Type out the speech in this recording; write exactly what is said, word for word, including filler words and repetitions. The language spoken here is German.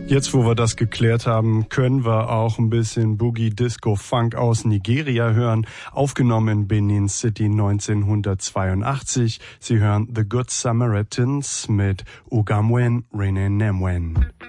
Jetzt, wo wir das geklärt haben, können wir auch ein bisschen Boogie Disco Funk aus Nigeria hören, aufgenommen in Benin City neunzehnhundertzweiundachtzig. Sie hören The Good Samaritans mit Ugamwen Rene Nemwen.